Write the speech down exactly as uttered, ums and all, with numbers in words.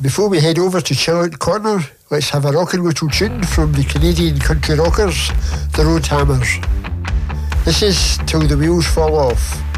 Before we head over to Chill Out Corner, let's have a rockin' little tune from the Canadian country rockers, the Roadhammers. This is Till the Wheels Fall Off.